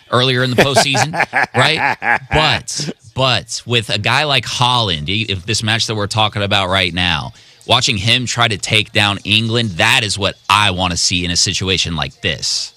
earlier in the postseason, right? But with a guy like Haaland, if this match that we're talking about right now, watching him try to take down England, that is what I want to see in a situation like this.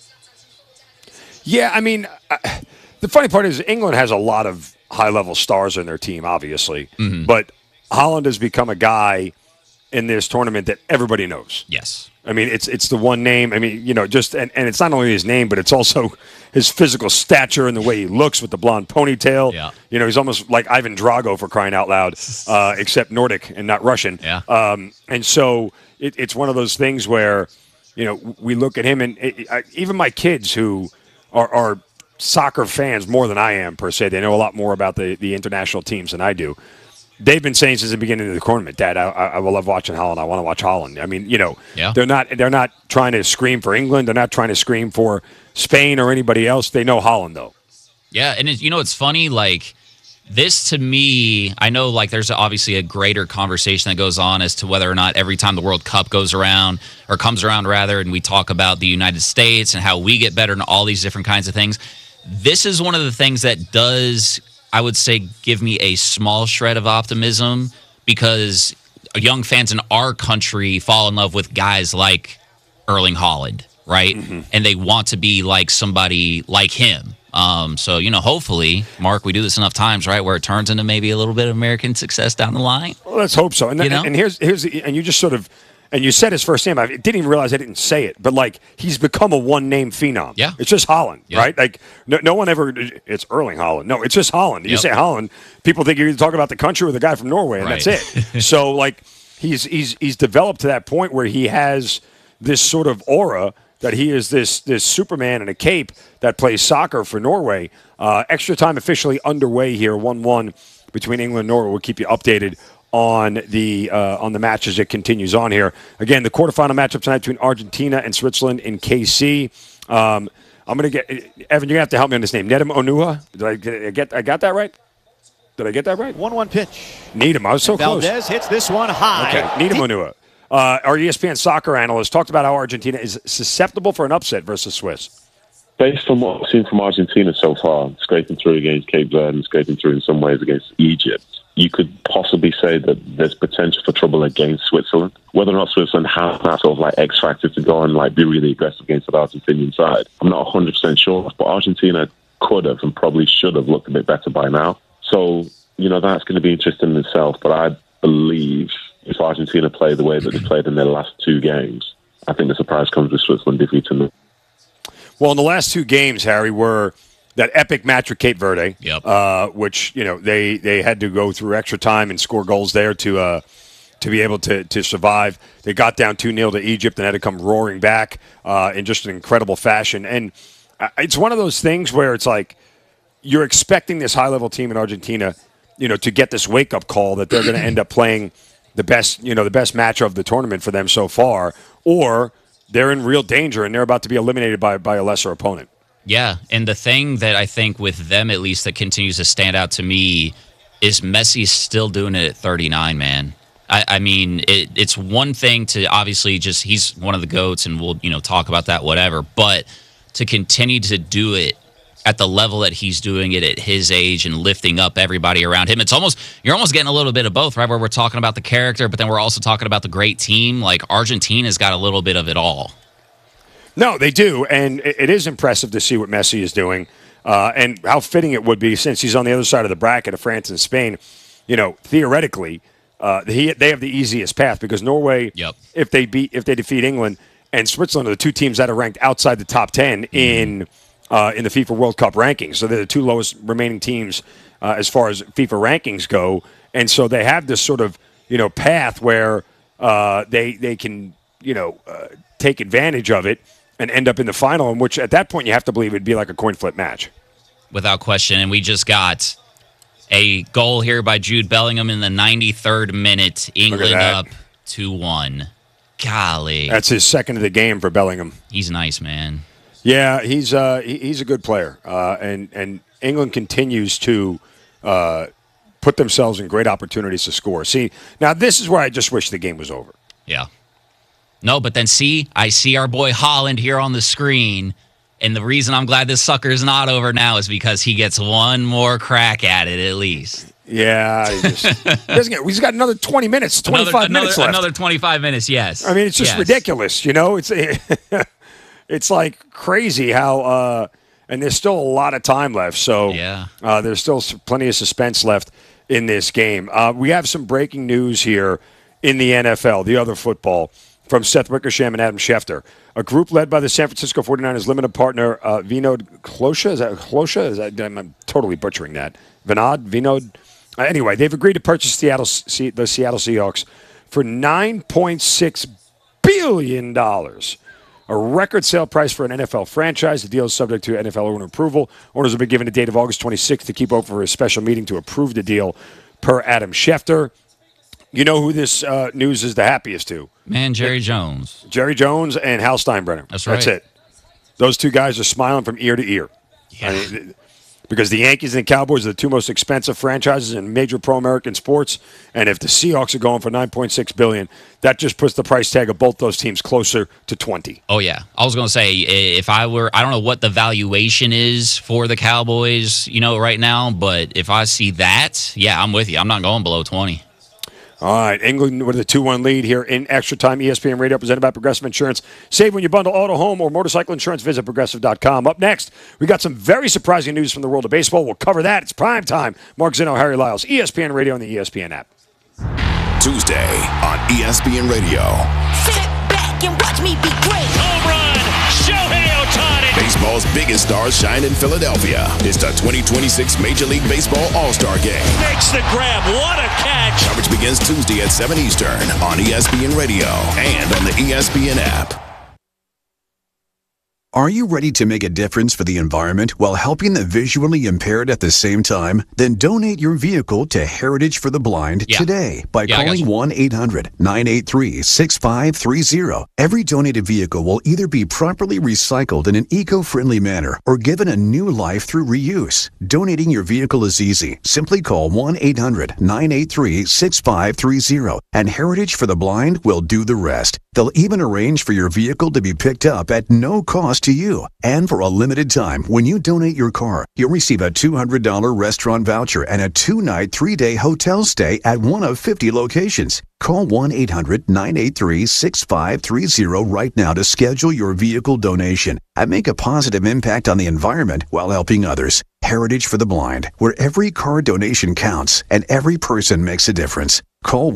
Yeah, I mean, the funny part is England has a lot of high-level stars in their team, obviously. Mm-hmm. But Haaland has become a guy in this tournament that everybody knows. Yes. I mean, it's the one name. I mean, just and it's not only his name, but it's also his physical stature and the way he looks with the blonde ponytail. Yeah. He's almost like Ivan Drago, for crying out loud, except Nordic and not Russian. Yeah. And so it's one of those things where, we look at him, and even my kids who are soccer fans more than I am, per se, they know a lot more about the international teams than I do. They've been saying since the beginning of the tournament, Dad, I will love watching Haaland. I want to watch Haaland. I mean, Yeah. they're not trying to scream for England. They're not trying to scream for Spain or anybody else. They know Haaland, though. Yeah, and it's funny, like, this to me, I know, like, there's obviously a greater conversation that goes on as to whether or not every time the World Cup goes around, or comes around, rather, and we talk about the United States and how we get better and all these different kinds of things. This is one of the things that does, I would say, give me a small shred of optimism, because young fans in our country fall in love with guys like Erling Haaland, right? Mm-hmm. And they want to be like somebody like him. So, hopefully, Mark, we do this enough times, right, where it turns into maybe a little bit of American success down the line. Well, let's hope so. And here's and you just sort of, and you said his first name. I didn't even realize I didn't say it, but like, he's become a one-name phenom. Yeah, it's just Haaland, yeah. Right? Like, no one ever. It's Erling Haaland. No, it's just Haaland. You say Haaland, people think you're talking about the country or the guy from Norway, and right. That's it. So, like, he's developed to that point where he has this sort of aura that he is this Superman in a cape that plays soccer for Norway. Extra time officially underway here, 1-1 between England and Norway. We'll keep you updated on the match as it continues on here. Again, the quarterfinal matchup tonight between Argentina and Switzerland in KC. I'm going to get Evan. You're going to have to help me on this name. Nedum Onua. Did I got that right? Did I get that right? 1-1 pitch. Needham. I was so close. Valdez hits this one high. Okay, Needham Onua. Our ESPN soccer analyst talked about how Argentina is susceptible for an upset versus Swiss. Based on what I've seen from Argentina so far, scraping through against Cape Verde and scraping through in some ways against Egypt, you could possibly say that there's potential for trouble against Switzerland. Whether or not Switzerland has that sort of like X factor to go and like be really aggressive against the Argentinian side, I'm not 100% sure. But Argentina could have and probably should have looked a bit better by now. So, that's going to be interesting in itself. But I believe if Argentina play the way that they played in their last two games, I think the surprise comes with Switzerland defeating them. Well, in the last two games, Harry, were that epic match with Cape Verde, which they had to go through extra time and score goals there to be able to survive. They got down 2-0 to Egypt and had to come roaring back in just an incredible fashion. And it's one of those things where it's like you're expecting this high-level team in Argentina, to get this wake-up call that they're going to end up playing the best match of the tournament for them so far, or they're in real danger and they're about to be eliminated by a lesser opponent. Yeah, and the thing that I think with them, at least, that continues to stand out to me is Messi's still doing it at 39, man. I mean, it's one thing to obviously just, he's one of the GOATs and we'll, talk about that, whatever, but to continue to do it at the level that he's doing it at his age and lifting up everybody around him. You're almost getting a little bit of both, right? Where we're talking about the character, but then we're also talking about the great team. Like, Argentina's got a little bit of it all. No, they do, and it is impressive to see what Messi is doing, and how fitting it would be since he's on the other side of the bracket of France and Spain. Theoretically, they have the easiest path because Norway, if they defeat England, and Switzerland are the two teams that are ranked outside the top 10 in the FIFA World Cup rankings. So they're the two lowest remaining teams as far as FIFA rankings go. And so they have this sort of, path where they can, take advantage of it and end up in the final, in which at that point you have to believe it'd be like a coin flip match. Without question. And we just got a goal here by Jude Bellingham in the 93rd minute. England up 2-1. Golly. That's his second of the game for Bellingham. He's nice, man. Yeah, he's a good player, and England continues to put themselves in great opportunities to score. See, now this is where I just wish the game was over. Yeah. No, but then I see our boy Haaland here on the screen, And the reason I'm glad this sucker is not over now is because he gets one more crack at it at least. Yeah, he's got another 20 minutes, 25 minutes left. Another 25 minutes, yes. I mean, it's just ridiculous, It's like crazy how, and there's still a lot of time left. So there's still plenty of suspense left in this game. We have some breaking news here in the NFL, the other football, from Seth Wickersham and Adam Schefter. A group led by the San Francisco 49ers limited partner Vinod Klosha. I'm totally butchering that. Vinod. Anyway, they've agreed to purchase the Seattle Seahawks for $9.6 billion. A record sale price for an NFL franchise. The deal is subject to NFL owner approval. Owners will be given a date of August 26th to keep open for a special meeting to approve the deal, per Adam Schefter. You know who this news is the happiest to? Man, Jerry Jones. Jerry Jones and Hal Steinbrenner. That's right. That's it. Those two guys are smiling from ear to ear. Yeah. I mean, because the Yankees and the Cowboys are the two most expensive franchises in major pro-American sports, and if the Seahawks are going for $9.6 billion, that just puts the price tag of both those teams closer to 20. Oh, yeah. I was going to say, if I don't know what the valuation is for the Cowboys, right now, but if I see that, yeah, I'm with you. I'm not going below 20. All right, England with a 2-1 lead here in Extra Time. ESPN Radio presented by Progressive Insurance. Save when you bundle auto, home, or motorcycle insurance. Visit Progressive.com. Up next, we got some very surprising news from the world of baseball. We'll cover that. It's prime time. Mark Zinno, Harry Lyles, ESPN Radio and the ESPN app. Tuesday on ESPN Radio. Sit back and watch me be great. Home run, Shohei Ohtani. Baseball's biggest stars shine in Philadelphia. It's the 2026 Major League Baseball All-Star Game. Makes the grab. What a catch. Coverage begins Tuesday at 7 Eastern on ESPN Radio and on the ESPN app. Are you ready to make a difference for the environment while helping the visually impaired at the same time? Then donate your vehicle to Heritage for the Blind today by calling 1-800-983-6530. Every donated vehicle will either be properly recycled in an eco-friendly manner or given a new life through reuse. Donating your vehicle is easy. Simply call 1-800-983-6530 and Heritage for the Blind will do the rest. They'll even arrange for your vehicle to be picked up at no cost to you. And for a limited time, when you donate your car, you'll receive a $200 restaurant voucher and a 2-night, 3-day hotel stay at one of 50 locations. Call 1-800-983-6530 right now to schedule your vehicle donation and make a positive impact on the environment while helping others. Heritage for the Blind, where every car donation counts and every person makes a difference. Call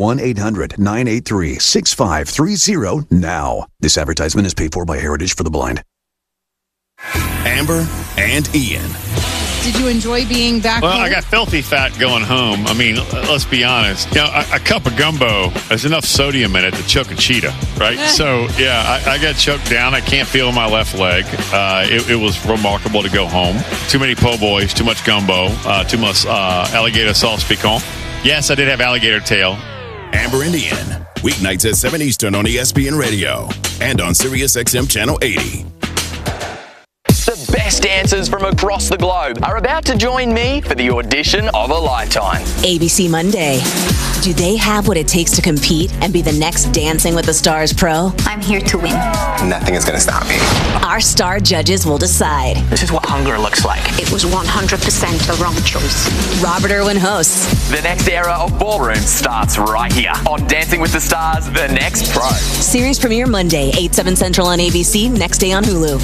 1-800-983-6530 now. This advertisement is paid for by Heritage for the Blind. Amber and Ian. Did you enjoy being back home? Well, I got filthy fat going home. I mean, let's be honest. A cup of gumbo has enough sodium in it to choke a cheetah, right? So, yeah, I got choked down. I can't feel my left leg. It was remarkable to go home. Too many po' boys, too much gumbo, too much alligator sauce piquant. Yes, I did have alligator tail. Amber and Ian, weeknights at 7 Eastern on ESPN Radio and on Sirius XM Channel 80. The best dancers from across the globe are about to join me for the audition of a lifetime. ABC Monday. Do they have what it takes to compete and be the next Dancing with the Stars pro? I'm here to win. Nothing is going to stop me. Our star judges will decide. This is what hunger looks like. It was 100% the wrong choice. Robert Irwin hosts. The next era of ballroom starts right here on Dancing with the Stars, The Next Pro. Series premiere Monday, 8/7 Central on ABC, next day on Hulu.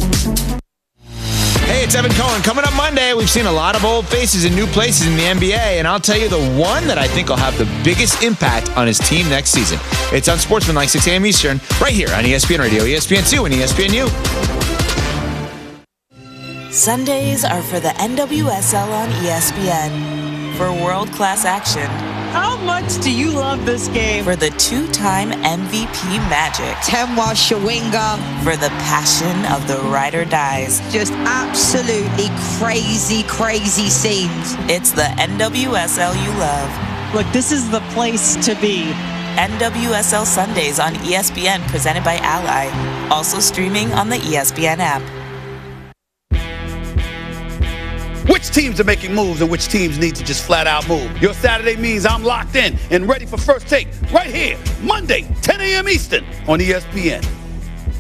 Hey, it's Evan Cohen. Coming up Monday, we've seen a lot of old faces in new places in the NBA, and I'll tell you the one that I think will have the biggest impact on his team next season. It's on Sportsmanlike, 6 a.m. Eastern, right here on ESPN Radio, ESPN2, and ESPNU. Sundays are for the NWSL on ESPN. For world-class action. How much do you love this game? For the two-time MVP Magic. Temwa Shawinga. For the passion of the ride or dies. Just absolutely crazy, crazy scenes. It's the NWSL you love. Look, this is the place to be. NWSL Sundays on ESPN, presented by Ally. Also streaming on the ESPN app. Which teams are making moves and which teams need to just flat out move? Your Saturday means I'm locked in and ready for First Take right here, Monday, 10 a.m. Eastern on ESPN.